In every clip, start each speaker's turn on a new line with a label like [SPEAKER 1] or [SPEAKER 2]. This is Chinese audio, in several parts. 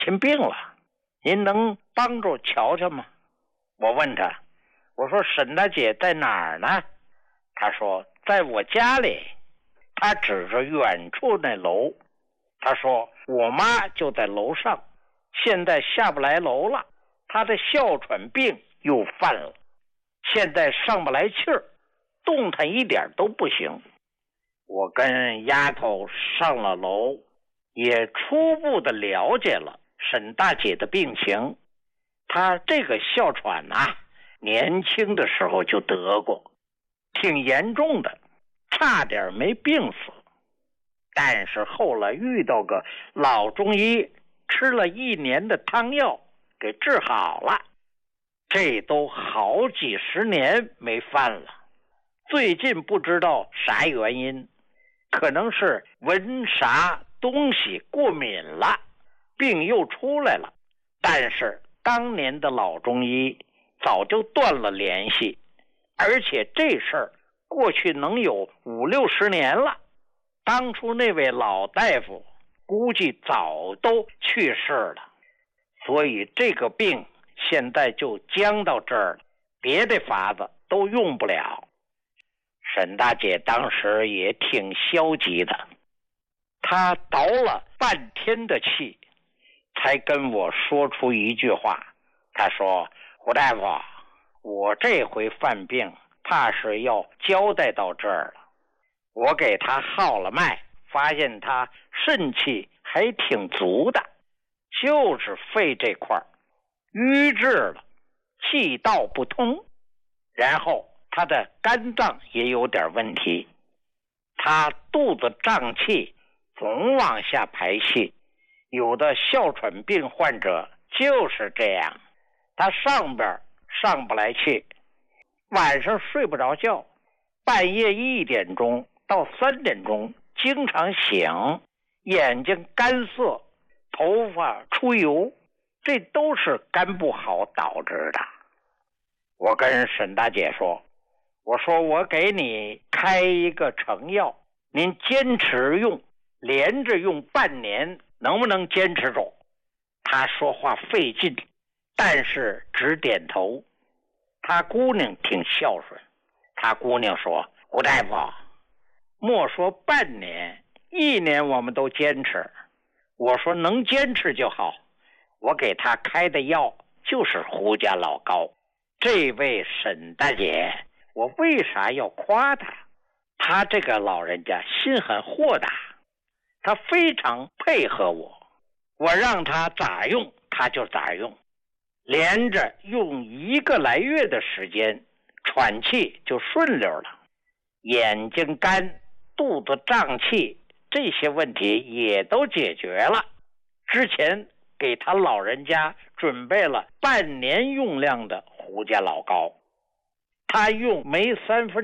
[SPEAKER 1] 亲病了，您能帮助瞧瞧吗？我问他，我说沈大姐在哪儿呢？他说在我家里。他指着远处那楼，他说我妈就在楼上，现在下不来楼了，她的哮喘病又犯了，现在上不来气儿，动弹一点都不行。我跟丫头上了楼，也初步的了解了沈大姐的病情。她这个哮喘年轻的时候就得过，挺严重的，差点没病死。但是后来遇到个老中医，吃了1年的汤药给治好了。这都好几十年没犯了，最近不知道啥原因，可能是闻啥东西过敏了，病又出来了。但是当年的老中医早就断了联系，而且这事儿过去能有50-60年了。当初那位老大夫估计早都去世了，所以这个病现在就僵到这儿了，别的法子都用不了。沈大姐当时也挺消极的，她倒了半天的气，才跟我说出一句话。她说，胡大夫，我这回犯病怕是要交代到这儿了。我给他号了脉，发现他肾气还挺足的，就是肺这块瘀滞了，气道不通，然后他的肝脏也有点问题，他肚子胀气，总往下排气。有的哮喘病患者就是这样，他上边上不来气，晚上睡不着觉，半夜1点钟到3点钟经常醒，眼睛干涩，头发出油，这都是肝不好导致的。我跟沈大姐说，我说我给你开一个成药，您坚持用，连着用半年，能不能坚持住？她说话费劲，但是只点头。她姑娘挺孝顺，她姑娘说，胡大夫，莫说半年，1年我们都坚持。我说能坚持就好。我给他开的药就是胡家老高。这位沈大姐，我为啥要夸他？他这个老人家心很豁达，他非常配合我，我让他咋用他就咋用，连着用1个来月的时间，喘气就顺溜了，眼睛干，肚子胀气，这些问题也都解决了。之前给他老人家准备了半年用量的胡家老高，他用没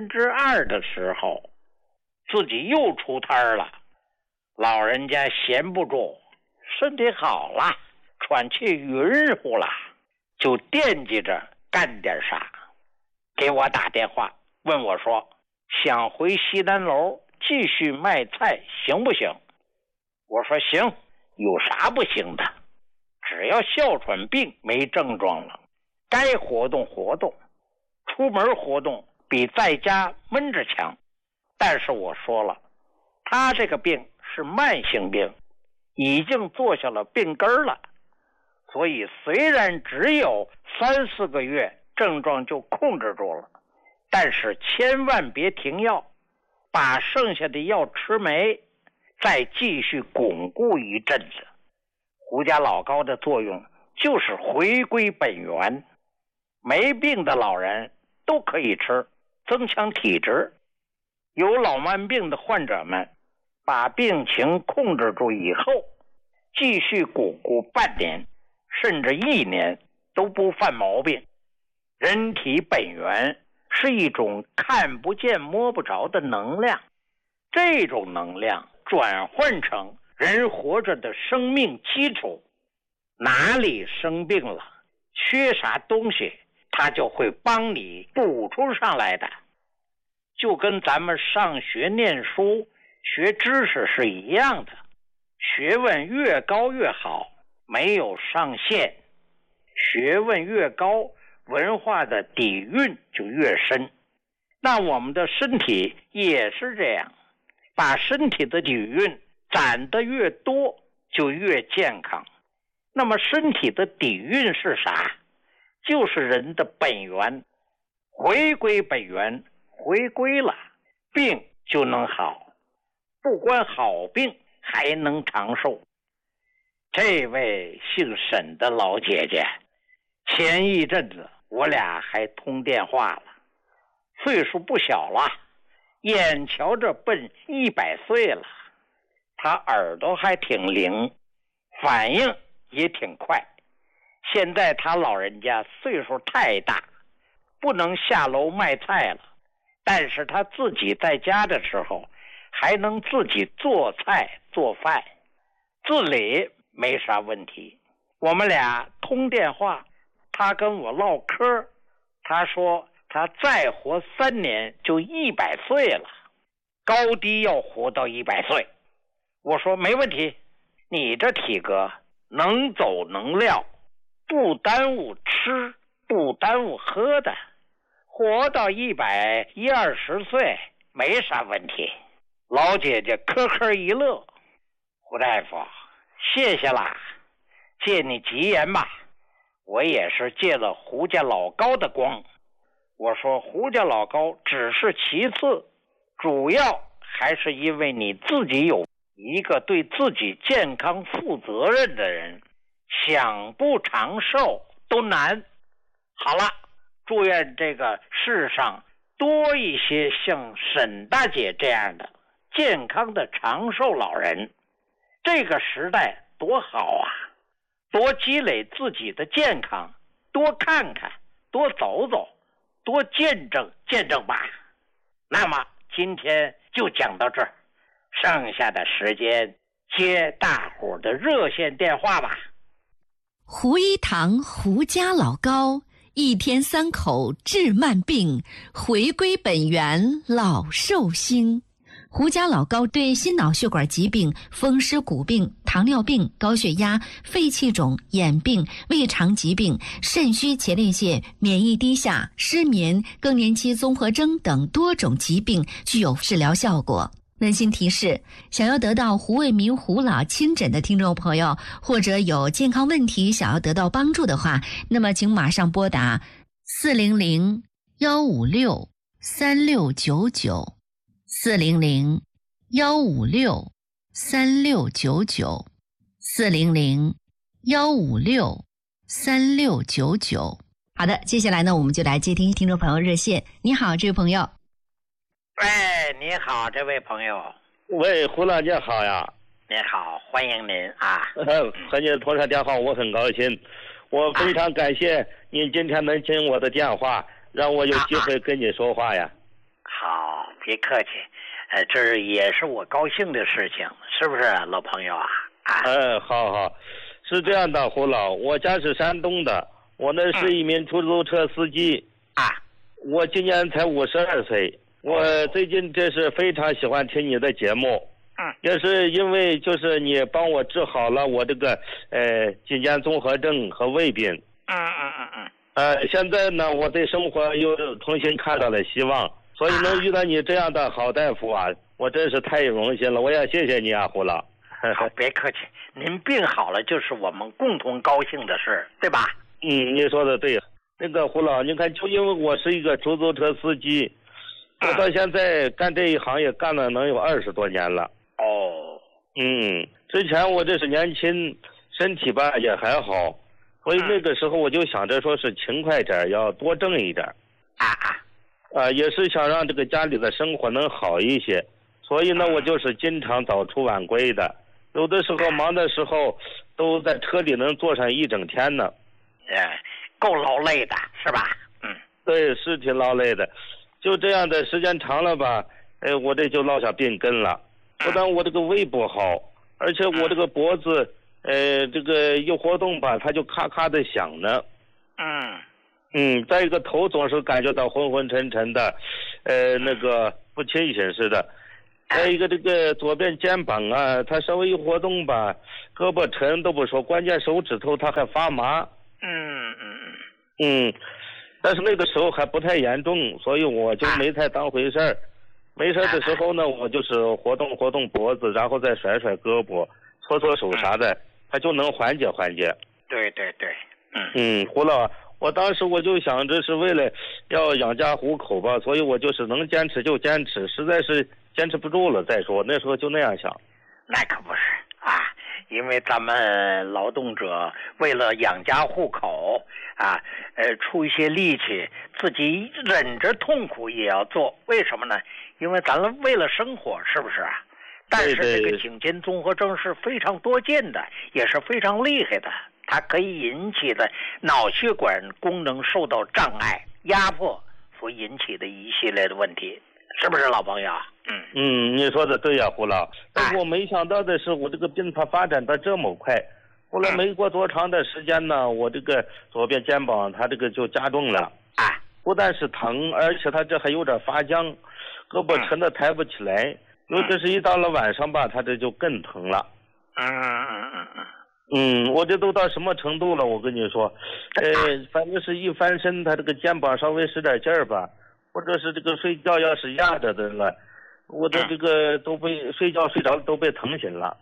[SPEAKER 1] 2/3的时候，自己又出摊了。老人家闲不住，身体好了，喘气匀乎了，就惦记着干点啥，给我打电话问我说，想回西南楼继续卖菜行不行？我说行，有啥不行的？只要哮喘病没症状了，该活动活动，出门活动比在家闷着强。但是我说了，他这个病是慢性病，已经做下了病根了，所以虽然只有3-4个月症状就控制住了，但是千万别停药，把剩下的药吃没，再继续巩固一阵子。胡家老高的作用就是回归本源，没病的老人都可以吃，增强体质。有老慢病的患者们，把病情控制住以后，继续巩固半年甚至1年都不犯毛病。人体本源是一种看不见摸不着的能量，这种能量转换成人活着的生命基础，哪里生病了，缺啥东西，它就会帮你补充上来的。就跟咱们上学念书学知识是一样的，学问越高越好， 没有上限，学问越高，文化的底蕴就越深。那我们的身体也是这样，把身体的底蕴攒得越多，就越健康。那么身体的底蕴是啥？就是人的本源，回归本源，回归了，病就能好，不光好病，还能长寿。这位姓沈的老姐姐，前一阵子我俩还通电话了，岁数不小了，眼瞧着奔100岁了。她耳朵还挺灵，反应也挺快。现在她老人家岁数太大，不能下楼卖菜了，但是她自己在家的时候还能自己做菜做饭，自理没啥问题。我们俩通电话，她跟我唠嗑，她说她再活3年就100岁了，高低要活到100岁。我说没问题，你这体格能走能撂，不耽误吃，不耽误喝的，活到120岁没啥问题。老姐姐呵呵一乐，胡大夫，谢谢啦，借你吉言吧。我也是借了胡家老高的光。我说胡家老高只是其次，主要还是因为你自己有一个对自己健康负责任的人，想不长寿都难。好了，祝愿这个世上多一些像沈大姐这样的健康的长寿老人。这个时代多好啊，多积累自己的健康，多看看，多走走，多见证见证吧。那么今天就讲到这儿，剩下的时间接大伙的热线电话吧。
[SPEAKER 2] 胡一堂胡家老高，一天3口治慢病，回归本源老寿星。胡家老高对心脑血管疾病、风湿骨病、糖尿病、高血压、肺气肿、眼病、胃肠疾病、肾虚前列腺、免疫低下、失眠、更年期综合征等多种疾病具有治疗效果。温馨提示，想要得到胡卫民胡老亲诊的听众朋友，或者有健康问题想要得到帮助的话，那么请马上拨打400-156-3699 400-156-3699 400-156-3699。好的，接下来呢，我们就来接听听众朋友热线。你好，这位朋友。
[SPEAKER 1] 喂，你好，这位朋友。
[SPEAKER 3] 喂，胡老姐好呀。
[SPEAKER 1] 你好，欢迎您啊。
[SPEAKER 3] 和您通上电话，我很高兴。我非常感谢您今天能接我的电话，让我有机会跟你说话呀。
[SPEAKER 1] 好，别客气。这也是我高兴的事情，是不是老朋友啊？
[SPEAKER 3] 好，是这样的，胡老，我家是山东的，我呢是一名出租车司机我今年才52岁。我最近这是非常喜欢听你的节目，也是因为就是你帮我治好了我这个颈肩综合症和胃病。现在呢，我对生活又重新看到了希望，所以能遇到你这样的好大夫啊，我真是太荣幸了，我也谢谢你啊，胡老。
[SPEAKER 1] 好，别客气，您病好了就是我们共同高兴的事，对吧？
[SPEAKER 3] 你说的对。那个胡老，你看，就因为我是一个出租车司机，我到现在干这一行也干了能有20多年了。之前我这是年轻，身体吧也还好，所以那个时候我就想着说是勤快点，要多挣一点。也是想让这个家里的生活能好一些，所以呢，我就是经常早出晚归的，有的时候忙的时候都在车里能坐上1整天呢。
[SPEAKER 1] 够劳累的是吧？
[SPEAKER 3] 对，是挺劳累的。就这样的时间长了吧，我这就落下病根了。不但我这个胃不好，而且我这个脖子，这个一活动吧，它就咔咔的响呢。再一个头总是感觉到昏昏沉沉的，那个不清醒似的。 再一个这个左边肩膀啊，他稍微一活动吧，胳膊沉都不说，关键手指头他还发麻。但是那个时候还不太严重，所以我就没太当回事儿。没事的时候呢，我就是活动活动脖子，然后再甩甩胳膊，搓搓手啥的，它就能缓解缓解。
[SPEAKER 1] 对。
[SPEAKER 3] 胡老，我当时我就想着是为了要养家糊口吧，所以我就是能坚持就坚持，实在是坚持不住了再说，那时候就那样想。
[SPEAKER 1] 那可不是啊，因为咱们劳动者为了养家糊口啊，出一些力气，自己忍着痛苦也要做。为什么呢？因为咱们为了生活，是不是啊？但是这个颈肩综合征是非常多见的，也是非常厉害的，它可以引起的脑血管功能受到障碍、压迫所引起的一系列的问题，是不是老朋友？
[SPEAKER 3] 你说的对呀，胡老。但是我没想到的是，我这个病它发展的这么快。后来没过多长的时间呢，我这个左边肩膀它这个就加重了。不但是疼，而且它这还有点发僵，胳膊沉的抬不起来。尤其是一到了晚上吧，它这就更疼了。我这都到什么程度了？我跟你说，反正是一翻身，它这个肩膀稍微使点劲儿吧，或者是这个睡觉要是压着的了，我的这个都被睡觉睡着都被疼醒了。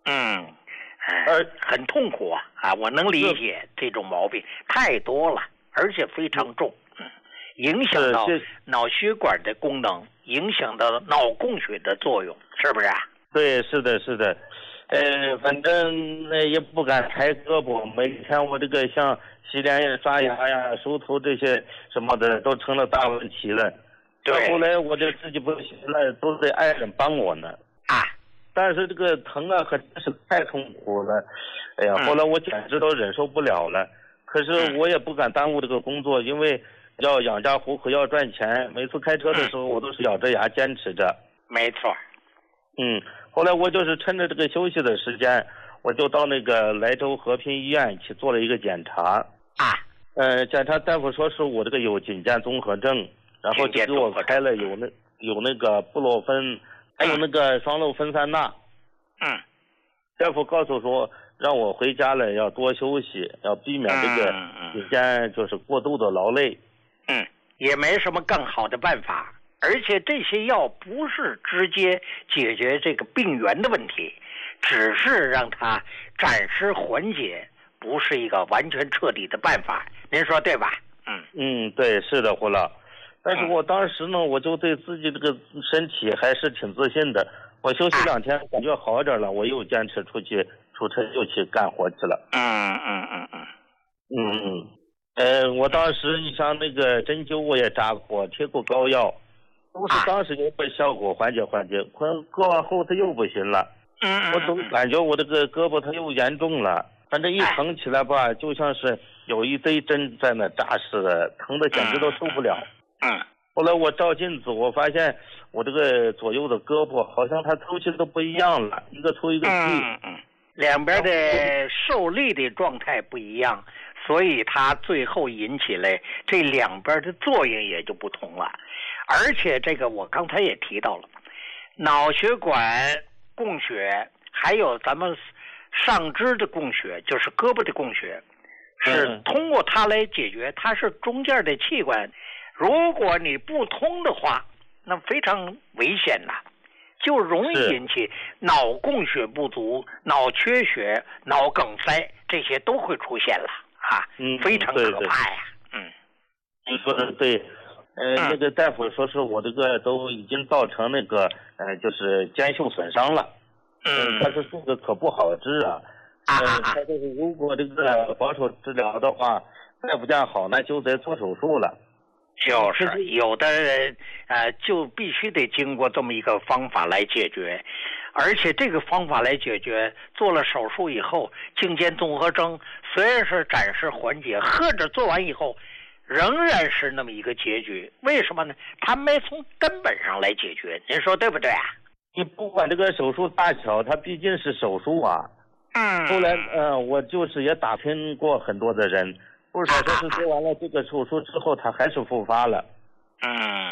[SPEAKER 1] 很痛苦啊！我能理解这种毛病太多了，而且非常重，影响到脑血管的功能，影响到脑供血的作用，是不是啊？
[SPEAKER 3] 对，是的。反正也不敢抬胳膊，每天我这个像洗脸呀、刷牙呀、梳头这些什么的都成了大问题了。后来我就自己不行了，都得爱人帮我呢。但是这个疼啊，可真是太痛苦了。后来我简直都忍受不了了。可是我也不敢耽误这个工作，因为要养家糊口，要赚钱。每次开车的时候，我都是咬着牙坚持着。
[SPEAKER 1] 没错。
[SPEAKER 3] 后来我就是趁着这个休息的时间，我就到那个莱州和平医院去做了一个检查。检查大夫说是我这个有颈肩综合症，然后就给我开了有那个布洛芬，还有那个双氯芬三钠。大夫告诉说让我回家了要多休息，要避免这个颈肩就是过度的劳累。
[SPEAKER 1] 也没什么更好的办法，而且这些药不是直接解决这个病源的问题，只是让它暂时缓解，不是一个完全彻底的办法。您说对吧？
[SPEAKER 3] 对，是的，胡老。但是我当时呢，我就对自己这个身体还是挺自信的。我休息2天，感觉好点了，我又坚持出车又去干活去了。我当时你像那个针灸我也扎过，贴过膏药，都是当时有点效果，缓解。过完后它又不行了。我总感觉我这个胳膊它又严重了，反正一疼起来吧，就像是有一堆针在那扎似的，疼的简直都受不了。后来我照镜子，我发现我这个左右的胳膊好像它抽筋都不一样了，一个粗一个细。
[SPEAKER 1] 两边的受力的状态不一样，所以它最后引起来这两边的作用也就不同了。而且这个我刚才也提到了，脑血管供血还有咱们上肢的供血，就是胳膊的供血，是通过它来解决，它是中间的器官。如果你不通的话，那非常危险呐，就容易引起脑供血不足、脑缺血、脑梗塞，这些都会出现了非常可怕呀。
[SPEAKER 3] 你说的对。那个大夫说是我这个都已经造成那个就是肩袖损伤了。他说这个可不好治啊。他就是如果这个保守治疗的话，再不见好，那就得做手术了。
[SPEAKER 1] 就是有的人就必须得经过这么一个方法来解决，而且这个方法来解决，做了手术以后，颈肩综合征虽然是暂时缓解，或者做完以后仍然是那么一个结局。为什么呢？他没从根本上来解决，您说对不对啊？
[SPEAKER 3] 你不管这个手术大小，它毕竟是手术啊。后来我就是也打听过很多的人，不少说是做完了这个手术之后，他还是复发了。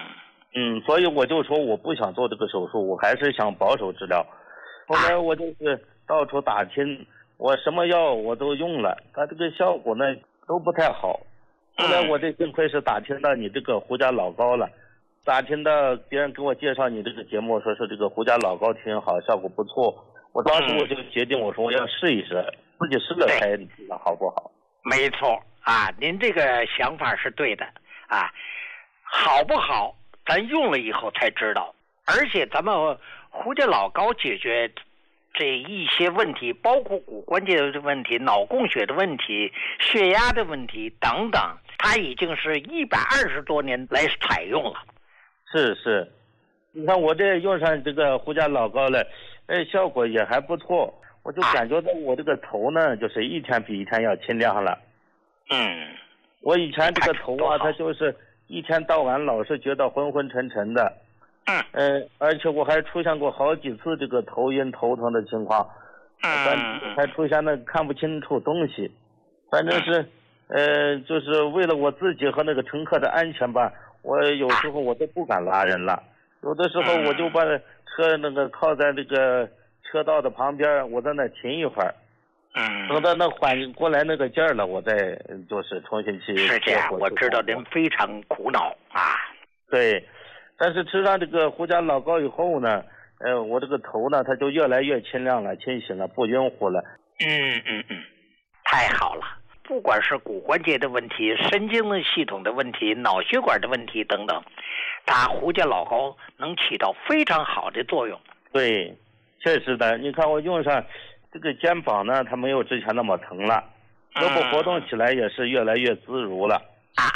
[SPEAKER 3] 所以我就说我不想做这个手术，我还是想保守治疗。后来我就是到处打听，我什么药我都用了，它这个效果呢都不太好。后来我这幸亏是打听到你这个胡家老高了，打听到别人给我介绍你这个节目，说是这个胡家老高挺好，效果不错。我当时我就决定，我说我要试一试，自己试了才知道好不好。
[SPEAKER 1] 没错啊，您这个想法是对的啊，好不好咱用了以后才知道。而且咱们胡家老高解决这一些问题，包括骨关节的问题、脑供血的问题、血压的问题等等，它已经是120多年来采用了。
[SPEAKER 3] 是，你看我这用上这个胡家老高了，效果也还不错。我就感觉到我这个头呢，就是一天比一天要清亮了。我以前这个头啊，它就是一天到晚老是觉得昏昏沉沉的。而且我还出现过好几次这个头晕头疼的情况，还出现了看不清楚东西。反正是，就是为了我自己和那个乘客的安全吧，我有时候我都不敢拉人了。有的时候我就把车那个靠在这个车道的旁边，我在那停一会儿。等到那缓过来那个劲儿了，我再就是重新去。
[SPEAKER 1] 是这样，我知道您非常苦恼啊。
[SPEAKER 3] 对。但是吃上这个胡家老高以后呢，我这个头呢，它就越来越清亮了、清醒了，不晕乎了。
[SPEAKER 1] 太好了！不管是骨关节的问题、神经系统的问题、脑血管的问题等等，它胡家老高能起到非常好的作用。
[SPEAKER 3] 对，确实的。你看我用上这个肩膀呢，它没有之前那么疼了，胳膊活动起来也是越来越自如了。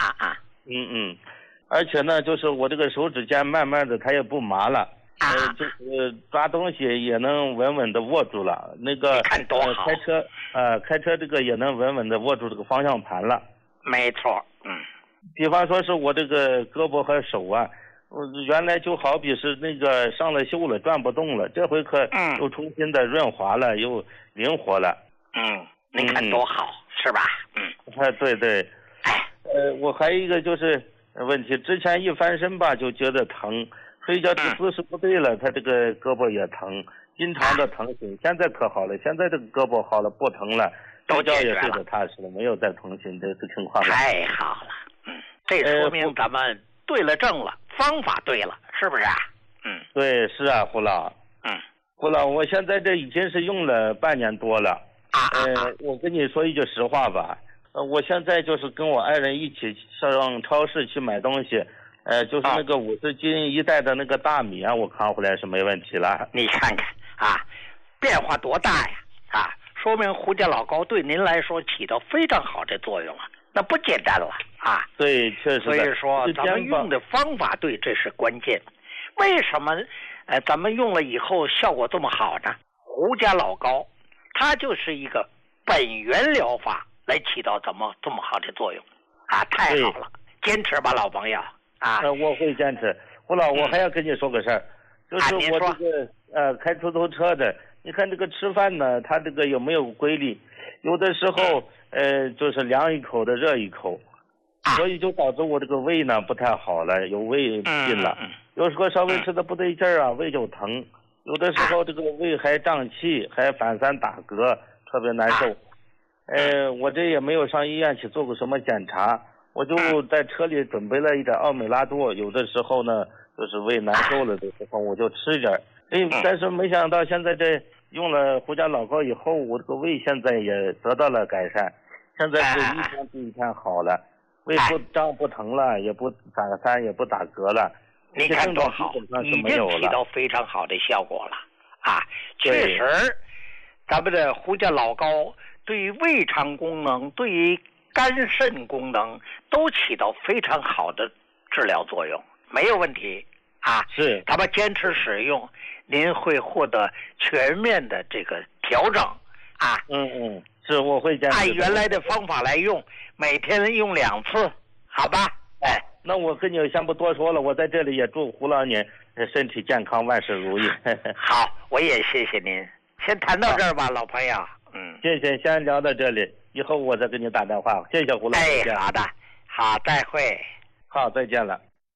[SPEAKER 3] 而且呢，就是我这个手指尖慢慢的它也不麻了，就是抓东西也能稳稳的握住了。那个开车这个也能稳稳的握住这个方向盘了。
[SPEAKER 1] 没错，
[SPEAKER 3] 比方说是我这个胳膊和手啊，原来就好比是那个上了锈了，转不动了，这回可又重新的润滑了，又灵活了。
[SPEAKER 1] 您看多好，是吧？
[SPEAKER 3] 对。我还有一个就是问题，之前一翻身吧就觉得疼，睡觉这个姿势不对了，他这个胳膊也疼，经常的疼醒。现在可好了，现在这个胳膊好了，不疼了，睡觉也睡得踏实了，没有再疼醒这情况了。
[SPEAKER 1] 太好了，这说明咱们对了症了，方法对了，是不是啊？
[SPEAKER 3] 对，是啊，胡老。胡老，我现在这已经是用了半年多了。我跟你说一句实话吧。我现在就是跟我爱人一起上超市去买东西，就是那个50斤一袋的那个大米啊，我扛回来是没问题了。
[SPEAKER 1] 你看看啊，变化多大呀！说明胡家老高对您来说起到非常好的作用了，那不简单了啊。
[SPEAKER 3] 对，确实。
[SPEAKER 1] 所以说咱们用的方法对，这是关键。为什么咱们用了以后效果这么好呢？胡家老高它就是一个本源疗法来起到这么好的作用太好了，坚持吧，老朋友
[SPEAKER 3] 我会坚持。胡老，我还要跟你说个事儿，就是我这个开出租车的，你看这个吃饭呢，他这个有没有规律？有的时候就是凉一口的热一口，所以就导致我这个胃呢不太好了，有胃病了。有时候稍微吃的不对劲儿啊，胃就疼。有的时候这个胃还胀气，还反三打嗝，特别难受。我这也没有上医院去做过什么检查，我就在车里准备了一点奥美拉多，有的时候呢就是胃难受了的时候我就吃点。但是没想到现在这用了胡家老高以后，我这个胃现在也得到了改善，现在是一天比一天好了，胃不胀不疼了，也不反三也不打嗝了。
[SPEAKER 1] 你看多好，已经起到非常好的效果了确实，咱们的胡家老高对于胃肠功能、对于肝肾功能都起到非常好的治疗作用，没有问题
[SPEAKER 3] 是，
[SPEAKER 1] 咱们坚持使用，您会获得全面的这个调整
[SPEAKER 3] 是，我会坚持
[SPEAKER 1] 按原来的方法来用，每天用2次，好吧？
[SPEAKER 3] 那我跟你先不多说了，我在这里也祝胡老您身体健康，万事如意。
[SPEAKER 1] 好，我也谢谢您。先谈到这儿吧，老朋友。
[SPEAKER 3] 谢谢，先聊到这里，以后我再给你打电话。谢谢胡老师。
[SPEAKER 1] 好的，好，再会。
[SPEAKER 3] 好，再见了。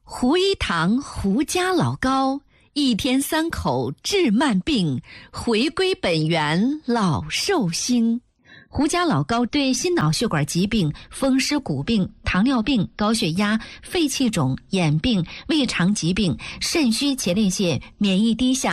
[SPEAKER 2] 胡一堂胡家老高，一天3口治慢病，回归本源老寿星。胡家老高对心脑血管疾病、风湿骨病、糖尿病、高血压、肺气肿、眼病、胃肠疾病、肾虚前列腺、免疫低下、